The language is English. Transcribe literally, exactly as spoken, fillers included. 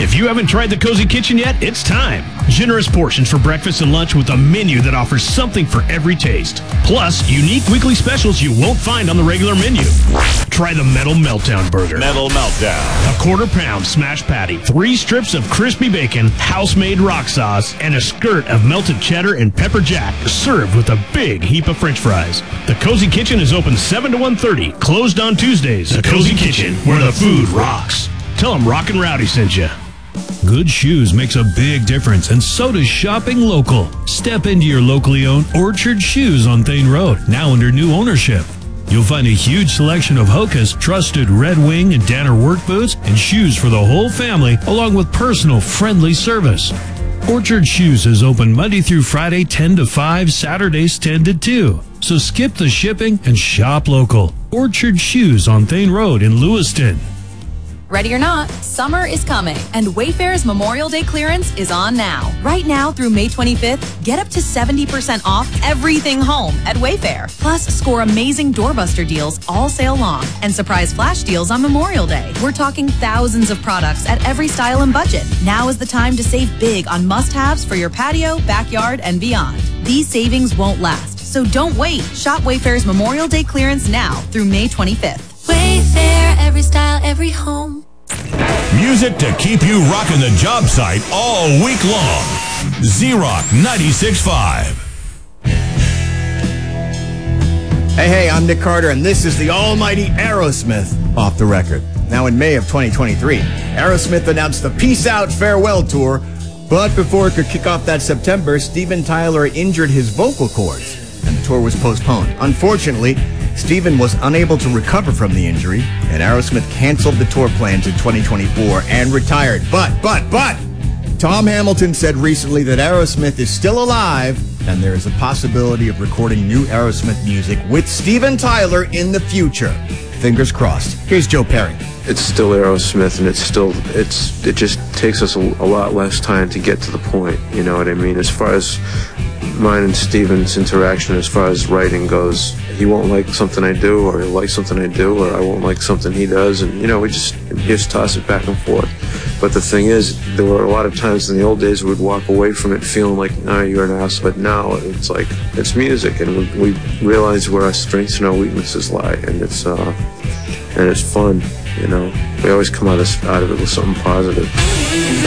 If you haven't tried the Cozy Kitchen yet, it's time. Generous portions for breakfast and lunch with a menu that offers something for every taste. Plus, unique weekly specials you won't find on the regular menu. Try the Metal Meltdown Burger. Metal Meltdown. A quarter pound smashed patty, three strips of crispy bacon, house-made rock sauce, and a skirt of melted cheddar and pepper jack, served with a big heap of French fries. The Cozy Kitchen is open seven to one thirty, closed on Tuesdays. The Cozy Kitchen, where the food rocks. Tell them Rockin' Rowdy sent you. Good shoes makes a big difference, and so does shopping local. Step into your locally owned Orchard Shoes on Thane Road, now under new ownership. You'll find a huge selection of Hoka's trusted Red Wing and Danner work boots and shoes for the whole family, along with personal friendly service. Orchard Shoes is open Monday through Friday ten to five, Saturdays ten to two. So skip the shipping and shop local. Orchard Shoes on Thane Road in Lewiston. Ready or not, summer is coming, and Wayfair's Memorial Day clearance is on now. Right now through May twenty-fifth, get up to seventy percent off everything home at Wayfair. Plus, score amazing doorbuster deals all sale long and surprise flash deals on Memorial Day. We're talking thousands of products at every style and budget. Now is the time to save big on must-haves for your patio, backyard, and beyond. These savings won't last, so don't wait. Shop Wayfair's Memorial Day clearance now through May twenty-fifth. Wayfair, every style, every home. Music to keep you rocking the job site all week long. Z-Rock ninety-six point five. Hey, hey, I'm Nick Carter, and this is the almighty Aerosmith Off the Record. Now, in May of twenty twenty-three, Aerosmith announced the Peace Out Farewell Tour, but before it could kick off that September, Steven Tyler injured his vocal cords, and the tour was postponed. Unfortunately, Steven was unable to recover from the injury, and Aerosmith canceled the tour plans in twenty twenty-four and retired. But, but, but, Tom Hamilton said recently that Aerosmith is still alive, and there is a possibility of recording new Aerosmith music with Steven Tyler in the future. Fingers crossed. Here's Joe Perry. It's still Aerosmith, and it's still, it's, it just takes us a, a lot less time to get to the point, you know what I mean? As far as mine and Steven's interaction, as far as writing goes, he won't like something I do, or he'll like something I do, or I won't like something he does, and, you know, we just, we just toss it back and forth. But the thing is, there were a lot of times in the old days we'd walk away from it feeling like, no, you're an ass, but now it's like, it's music, and we, we realize where our strengths and our weaknesses lie, and it's, uh, and it's fun, you know. We always come out of, out of it with something positive.